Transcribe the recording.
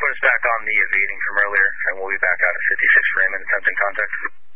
put us back on the evading from earlier, and we'll be back out at 56 Raymond attempting contact.